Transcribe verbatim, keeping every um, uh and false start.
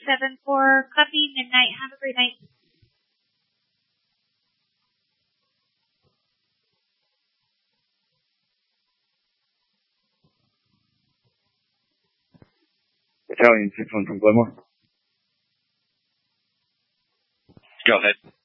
seven four. Copy, midnight. Have a great night. Italian six one from Glenmore. Go ahead.